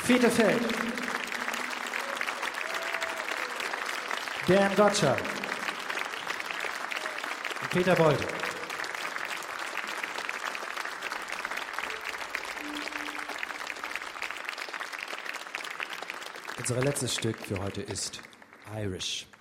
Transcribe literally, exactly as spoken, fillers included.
Fiete Feld. Dan Gottschalk. Und Peter Bolte. Unser letztes Stück für heute ist Irish.